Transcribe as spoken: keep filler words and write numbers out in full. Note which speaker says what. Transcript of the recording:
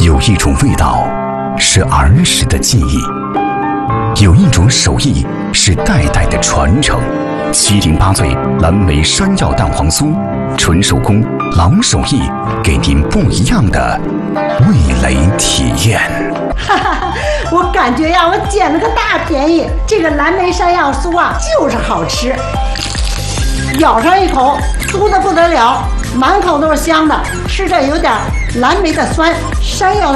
Speaker 1: 有一种味道是儿时的记忆，有一种手艺是代代的传承。七零八醉蓝莓山药蛋黄酥，纯手工老手艺，给您不一样的味蕾体验。
Speaker 2: 哈哈，我感觉呀，我捡了个大便宜。这个蓝莓山药酥啊，就是好吃，咬上一口，酥的不得了，满口都是香的，吃着有点蓝莓的酸，山药的